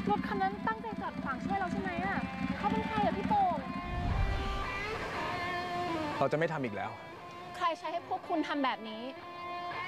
รถคันนั้นตั้งใจจอดขวางช่วยเราใช่ไหมอ่ะเขาเป็นใครอ่ะพี่โป่งเราจะไม่ทำอีกแล้วใครใช้ให้พวกคุณทำแบบนี้